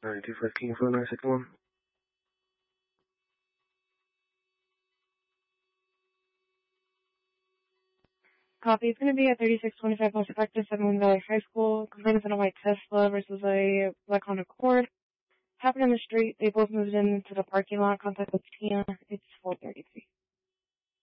925 King Phone 961. Copy. It's going to be at 3625 Most Effective, Moon Valley High School. Complainants on a white Tesla versus a black Honda Accord. Happened in the street. They both moved into the parking lot. Contact with Tina. It's 4:33.